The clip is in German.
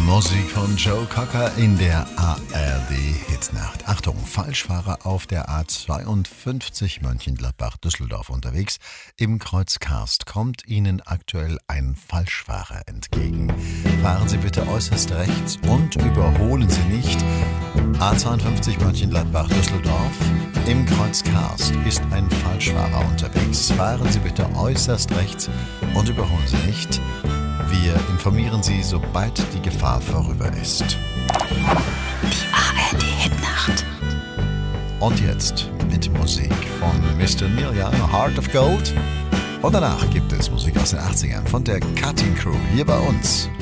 Musik von Joe Cocker in der ARD Hitnacht. Achtung, Falschfahrer auf der A52 Mönchengladbach-Düsseldorf unterwegs. Im Kreuz Karst kommt Ihnen aktuell ein Falschfahrer entgegen. Fahren Sie bitte äußerst rechts und überholen Sie nicht. A52 Mönchengladbach-Düsseldorf. Im Kreuz Karst ist ein Falschfahrer unterwegs. Fahren Sie bitte äußerst rechts und überholen Sie nicht. Wir informieren Sie, sobald die Gefahr vorüber ist. Die ARD-Hitnacht. Und jetzt mit Musik von Mr. Neil Young, Heart of Gold. Und danach gibt es Musik aus den 80ern von der Cutting Crew hier bei uns.